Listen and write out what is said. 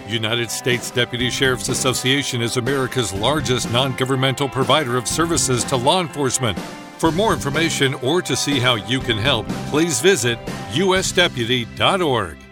United States Deputy Sheriff's Association is America's largest non-governmental provider of services to law enforcement. For more information or to see how you can help, please visit usdeputy.org.